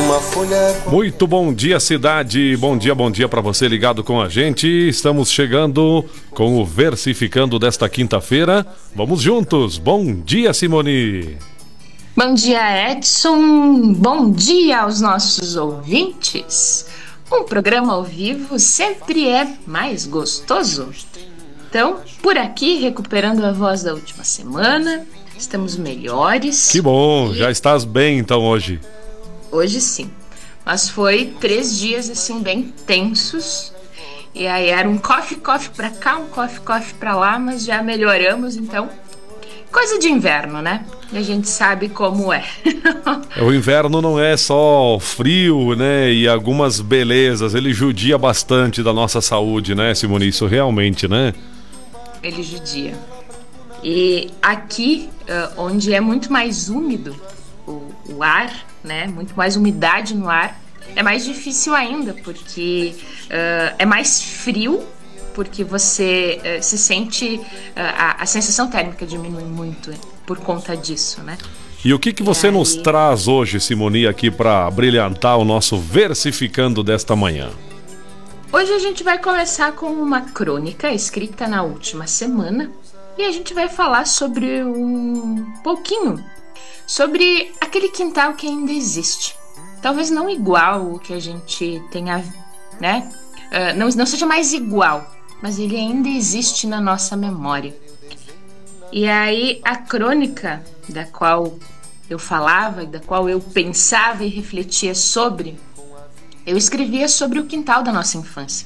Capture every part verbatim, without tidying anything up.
uma folha... Muito bom dia, cidade. Bom dia, bom dia para você ligado com a gente. Estamos chegando com o Versificando desta quinta-feira. Vamos juntos. Bom dia, Simone. Bom dia, Edson. Bom dia aos nossos ouvintes. Um programa ao vivo sempre é mais gostoso. Então, por aqui, recuperando a voz da última semana, estamos melhores. Que bom, já estás bem então hoje. Hoje sim, mas foi três dias assim bem tensos. E aí era um coffee, coffee pra cá, um coffee, coffee pra lá, mas já melhoramos, então... Coisa de inverno, né? E a gente sabe como é. O inverno não é só frio, né? E algumas belezas. Ele judia bastante da nossa saúde, né, Simone? Isso realmente, né? Ele judia. E aqui, uh, onde é muito mais úmido o, o ar, né? Muito mais umidade no ar, é mais difícil ainda, porque uh, é mais frio. Porque você uh, se sente, uh, a, a sensação térmica diminui muito por conta disso, né? E o que, que você aí... nos traz hoje, Simone, aqui para brilhantar o nosso Versificando desta manhã? Hoje a gente vai começar com uma crônica escrita na última semana e a gente vai falar sobre um pouquinho, sobre aquele quintal que ainda existe. Talvez não igual o que a gente tenha, né? Uh, não, não seja mais igual, mas ele ainda existe na nossa memória. E aí a crônica da qual eu falava, da qual eu pensava e refletia sobre, eu escrevia sobre o quintal da nossa infância.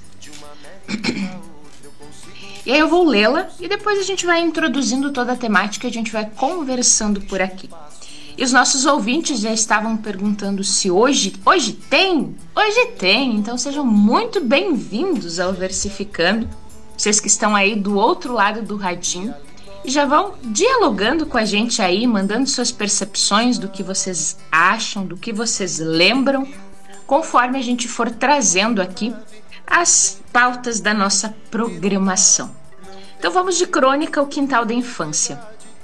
E aí eu vou lê-la e depois a gente vai introduzindo toda a temática e a gente vai conversando por aqui. E os nossos ouvintes já estavam perguntando se hoje... Hoje tem? Hoje tem! Então sejam muito bem-vindos ao Versificando. Vocês que estão aí do outro lado do radinho. E já vão dialogando com a gente aí, mandando suas percepções do que vocês acham, do que vocês lembram, conforme a gente for trazendo aqui as pautas da nossa programação. Então vamos de crônica ao quintal da infância.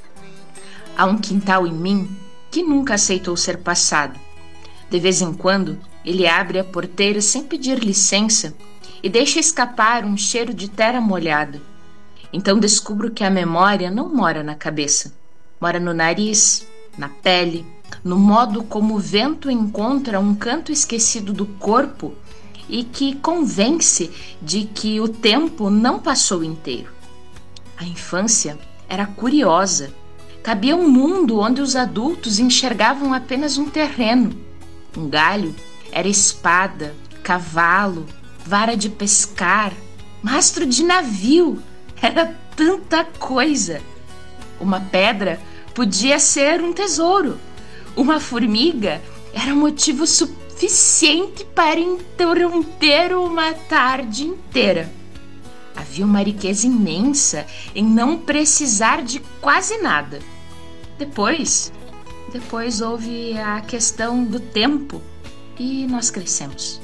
Há um quintal em mim que nunca aceitou ser passado. De vez em quando, ele abre a porteira sem pedir licença e deixa escapar um cheiro de terra molhada. Então descubro que a memória não mora na cabeça, mora no nariz, na pele, no modo como o vento encontra um canto esquecido do corpo e que convence de que o tempo não passou inteiro. A infância era curiosa. Cabia um mundo onde os adultos enxergavam apenas um terreno. Um galho era espada, cavalo, vara de pescar, mastro de navio. Era tanta coisa. Uma pedra podia ser um tesouro. Uma formiga era motivo suficiente para interromper uma tarde inteira. Havia uma riqueza imensa em não precisar de quase nada. Depois, depois houve a questão do tempo e nós crescemos.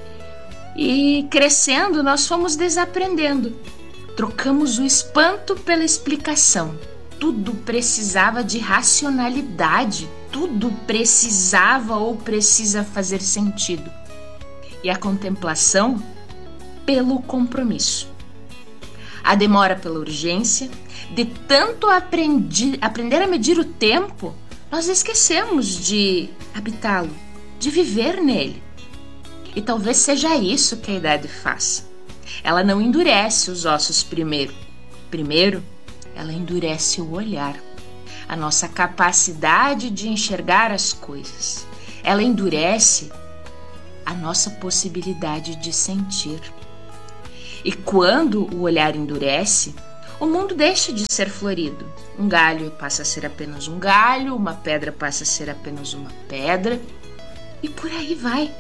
E crescendo, nós fomos desaprendendo. Trocamos o espanto pela explicação. Tudo precisava de racionalidade. Tudo precisava ou precisa fazer sentido. E a contemplação pelo compromisso. A demora pela urgência. De tanto aprendi, aprender a medir o tempo, nós esquecemos de habitá-lo, de viver nele. E talvez seja isso que a idade faz. Ela não endurece os ossos primeiro. Primeiro, ela endurece o olhar, a nossa capacidade de enxergar as coisas. Ela endurece a nossa possibilidade de sentir. E quando o olhar endurece, o mundo deixa de ser florido. Um galho passa a ser apenas um galho, uma pedra passa a ser apenas uma pedra, e por aí vai.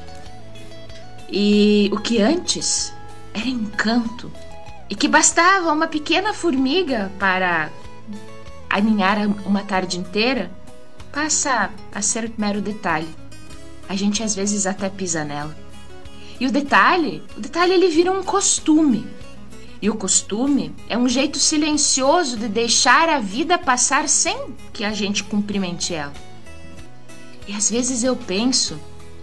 E o que antes era encanto, e que bastava uma pequena formiga para aninhar uma tarde inteira, passa a ser mero detalhe. A gente às vezes até pisa nela. E o detalhe, o detalhe ele vira um costume. E o costume é um jeito silencioso de deixar a vida passar sem que a gente cumprimente ela. E às vezes eu penso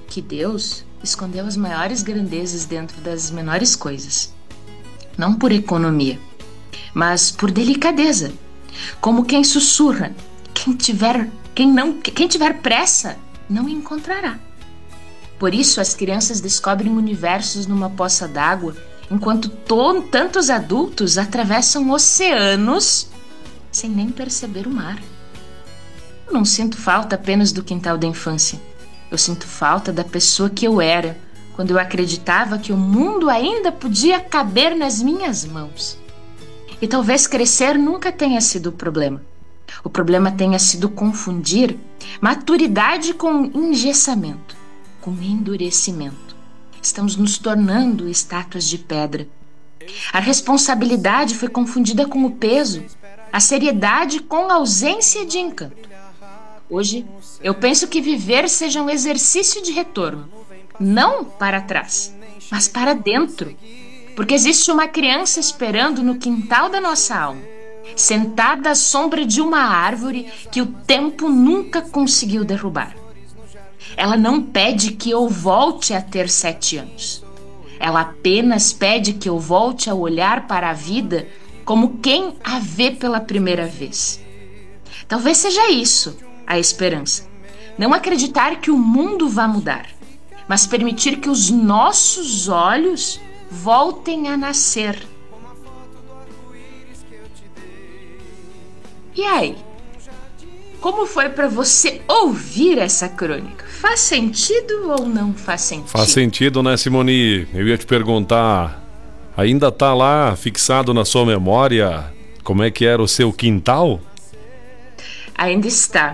que Deus escondeu as maiores grandezas dentro das menores coisas. Não por economia, mas por delicadeza. Como quem sussurra, quem tiver, quem não, quem tiver pressa não encontrará. Por isso as crianças descobrem universos numa poça d'água, enquanto to- tantos adultos atravessam oceanos sem nem perceber o mar. Eu não sinto falta apenas do quintal da infância. Eu sinto falta da pessoa que eu era, quando eu acreditava que o mundo ainda podia caber nas minhas mãos. E talvez crescer nunca tenha sido o problema. O problema tenha sido confundir maturidade com engessamento, com endurecimento. Estamos nos tornando estátuas de pedra. A responsabilidade foi confundida com o peso, a seriedade com a ausência de encanto. Hoje, eu penso que viver seja um exercício de retorno, não para trás, mas para dentro, porque existe uma criança esperando no quintal da nossa alma, sentada à sombra de uma árvore que o tempo nunca conseguiu derrubar. Ela não pede que eu volte a ter sete anos. Ela apenas pede que eu volte a olhar para a vida como quem a vê pela primeira vez. Talvez seja isso a esperança. Não acreditar que o mundo vá mudar, mas permitir que os nossos olhos voltem a nascer. E aí? Como foi para você ouvir essa crônica? Faz sentido ou não faz sentido? Faz sentido, né, Simone? Eu ia te perguntar, ainda tá lá fixado na sua memória como é que era o seu quintal? Ainda está.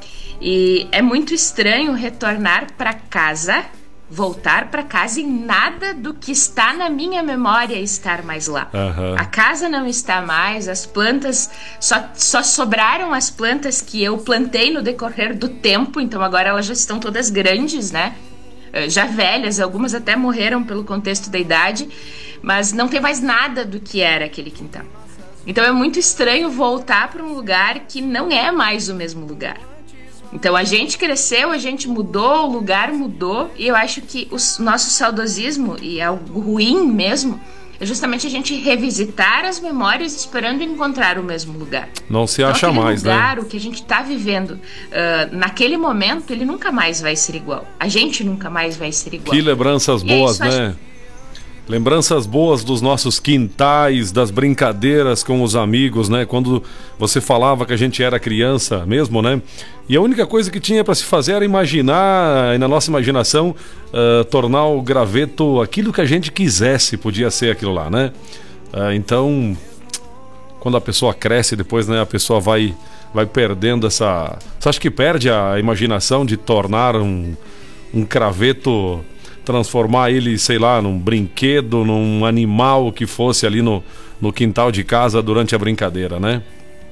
E é muito estranho retornar para casa, voltar para casa e nada do que está na minha memória estar mais lá. Uhum. A casa não está mais, as plantas, só, só sobraram as plantas que eu plantei no decorrer do tempo, então agora elas já estão todas grandes, né? Já velhas, algumas até morreram pelo contexto da idade, mas não tem mais nada do que era aquele quintal. Então é muito estranho voltar para um lugar que não é mais o mesmo lugar. Então a gente cresceu, a gente mudou, o lugar mudou, e eu acho que o nosso saudosismo, e é algo ruim mesmo, é justamente a gente revisitar as memórias esperando encontrar o mesmo lugar. Não se acha então, mais, lugar, né? O que a gente está vivendo uh, naquele momento, ele nunca mais vai ser igual. A gente nunca mais vai ser igual. Que lembranças boas, é isso, né? Acho... Lembranças boas dos nossos quintais, das brincadeiras com os amigos, né? Quando você falava que a gente era criança mesmo, né? E a única coisa que tinha para se fazer era imaginar, e na nossa imaginação, uh, tornar o graveto aquilo que a gente quisesse, podia ser aquilo lá, né? Uh, então, quando a pessoa cresce depois, né? A pessoa vai, vai perdendo essa... Você acha que perde a imaginação de tornar um, um graveto... transformar ele, sei lá, num brinquedo, num animal que fosse ali no, no quintal de casa durante a brincadeira, né?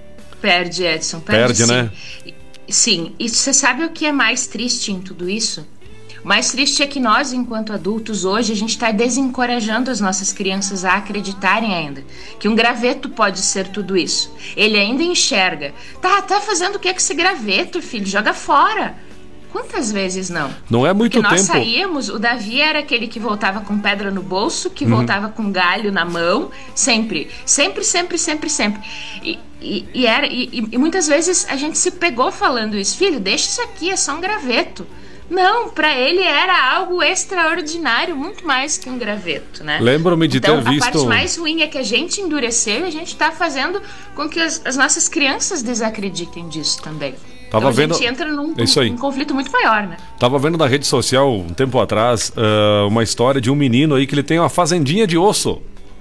Perde, Edson, perde, perde, sim. né? Sim, e você sabe o que é mais triste em tudo isso? O mais triste é que nós, enquanto adultos, hoje, a gente está desencorajando as nossas crianças a acreditarem ainda que um graveto pode ser tudo isso. Ele ainda enxerga. Tá, tá fazendo o que com esse graveto, filho? Joga fora. Quantas vezes não? Não é muito Porque nós tempo. saíamos, o Davi era aquele que voltava com pedra no bolso, que uhum. voltava com galho na mão, sempre, sempre, sempre, sempre, sempre. E, e, e, era, e, e muitas vezes a gente se pegou falando isso, filho, deixa isso aqui, é só um graveto. Não, para ele era algo extraordinário, muito mais que um graveto, né? Lembro-me de então, ter visto... a parte mais ruim é que a gente endureceu e a gente está fazendo com que as, as nossas crianças desacreditem disso também. Tava então vendo... a gente entra num, Isso aí. num conflito muito maior, né? Tava vendo na rede social, um tempo atrás, uh, uma história de um menino aí que ele tem uma fazendinha de osso.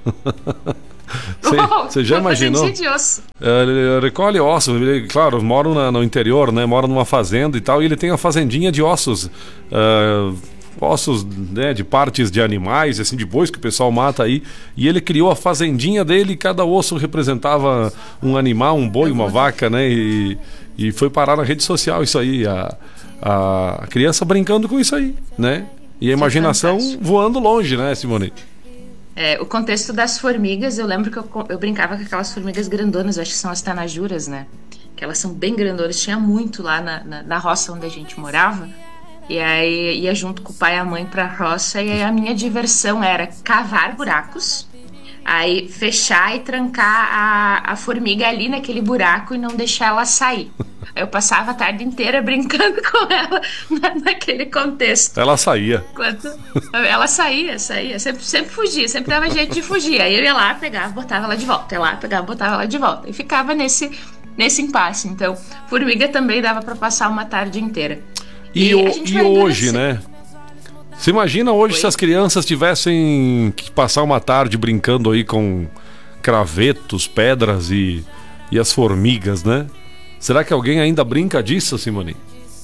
Você já imaginou? Fazendinha de osso. Uh, ele recolhe ossos, ele, claro, mora na, no interior, né? Mora numa fazenda e tal, e ele tem uma fazendinha de ossos. Uh, ossos, né, de partes de animais, assim, de bois que o pessoal mata aí. E ele criou a fazendinha dele e cada osso representava um animal, um boi, uma vaca, né? E... E foi parar na rede social isso aí, a, a criança brincando com isso aí, né? E a imaginação voando longe, né, Simone? É, o contexto das formigas, eu lembro que eu, eu brincava com aquelas formigas grandonas, eu acho que são as tanajuras, né? Que elas são bem grandonas, tinha muito lá na, na, na roça onde a gente morava. E aí ia junto com o pai e a mãe pra roça, e aí a minha diversão era cavar buracos, aí fechar e trancar a, a formiga ali naquele buraco e não deixar ela sair. Aí eu passava a tarde inteira brincando com ela na, naquele contexto. Ela saía. Enquanto ela saía, saía, sempre, sempre fugia, sempre dava jeito de fugir. Aí eu ia lá, pegava, botava ela de volta, ia lá, pegava, botava ela de volta. E ficava nesse, nesse impasse. Então, formiga também dava pra passar uma tarde inteira. E, e, o, e hoje, né? Você imagina hoje Oi? Se as crianças tivessem que passar uma tarde brincando aí com gravetos, pedras e, e as formigas, né? Será que alguém ainda brinca disso, Simone?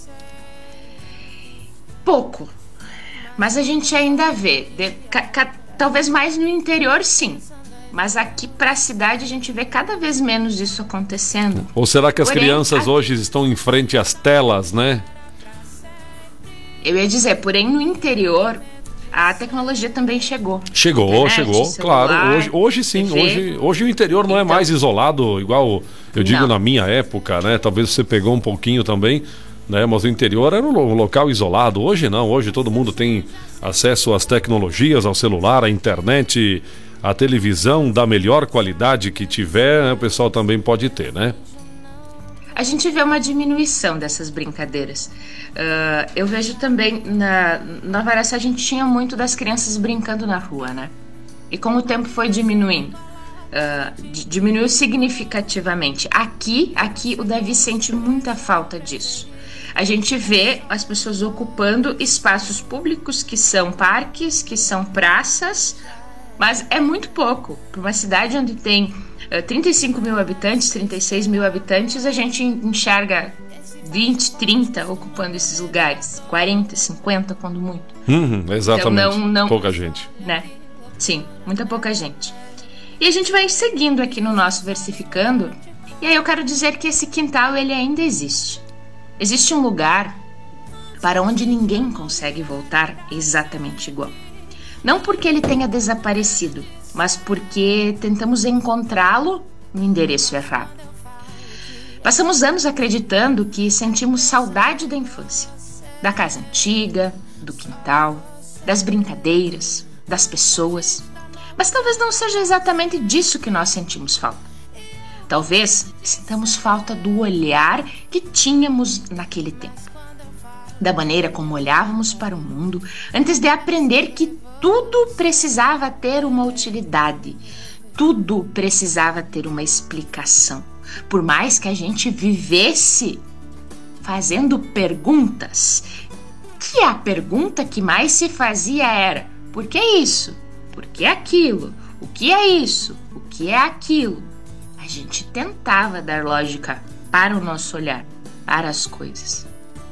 Pouco. Mas a gente ainda vê. De, ca, ca, talvez mais no interior, sim. Mas aqui pra cidade a gente vê cada vez menos isso acontecendo. Ou será que as Porém, crianças a... hoje estão em frente às telas, né? Eu ia dizer, porém no interior a tecnologia também chegou. Chegou, Internet, chegou, celular, claro. Hoje, hoje sim, T V. hoje, hoje o interior não Então, é mais isolado, igual eu digo não. na minha época, né? Talvez você pegou um pouquinho também, né? Mas o interior era um local isolado. Hoje não, hoje todo mundo tem acesso às tecnologias, ao celular, à internet, à televisão da melhor qualidade que tiver, né? O pessoal também pode ter, né? A gente vê uma diminuição dessas brincadeiras. Uh, eu vejo também, na, na Varaçá a gente tinha muito das crianças brincando na rua, né? E como o tempo foi diminuindo, uh, diminuiu significativamente. Aqui, aqui o Davi sente muita falta disso. A gente vê as pessoas ocupando espaços públicos que são parques, que são praças, mas é muito pouco. Para uma cidade onde tem uh, trinta e cinco mil habitantes, trinta e seis mil habitantes, a gente enxerga vinte, trinta ocupando esses lugares, quarenta, cinquenta quando muito. Uhum, exatamente, então, não, não, pouca gente. Né? Sim, muita pouca gente. E a gente vai seguindo aqui no nosso Versificando, e aí eu quero dizer que esse quintal ele ainda existe. Existe um lugar para onde ninguém consegue voltar exatamente igual. Não porque ele tenha desaparecido, mas porque tentamos encontrá-lo no endereço errado. Passamos anos acreditando que sentimos saudade da infância, da casa antiga, do quintal, das brincadeiras, das pessoas. Mas talvez não seja exatamente disso que nós sentimos falta. Talvez sintamos falta do olhar que tínhamos naquele tempo. Da maneira como olhávamos para o mundo antes de aprender que tudo precisava ter uma utilidade, tudo precisava ter uma explicação. Por mais que a gente vivesse fazendo perguntas, que a pergunta que mais se fazia era: por que isso? Por que aquilo? O que é isso? O que é aquilo? A gente tentava dar lógica para o nosso olhar, para as coisas.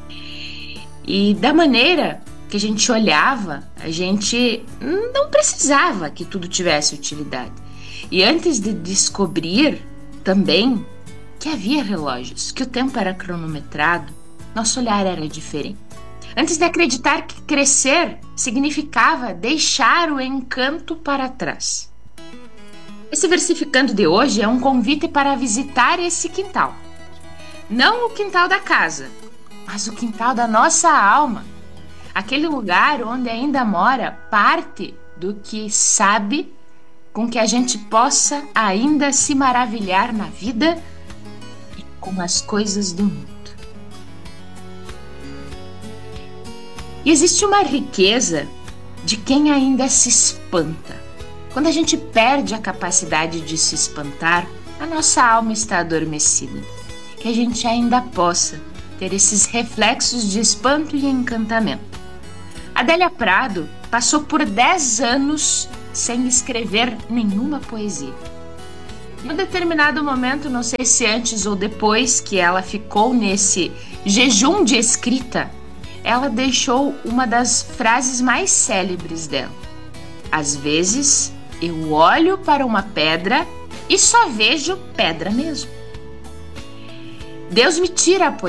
E da maneira que a gente olhava, a gente não precisava que tudo tivesse utilidade. E antes de descobrir também que havia relógios, que o tempo era cronometrado, nosso olhar era diferente. Antes de acreditar que crescer significava deixar o encanto para trás. Esse Versificando de hoje é um convite para visitar esse quintal. Não o quintal da casa, mas o quintal da nossa alma. Aquele lugar onde ainda mora parte do que sabe, com que a gente possa ainda se maravilhar na vida e com as coisas do mundo. E existe uma riqueza de quem ainda se espanta. Quando a gente perde a capacidade de se espantar, a nossa alma está adormecida. Que a gente ainda possa ter esses reflexos de espanto e encantamento. Adélia Prado passou por dez anos sem escrever nenhuma poesia. Em um determinado momento, não sei se antes ou depois que ela ficou nesse jejum de escrita, ela deixou uma das frases mais célebres dela. Às vezes, eu olho para uma pedra e só vejo pedra mesmo. Deus me tira a poesia.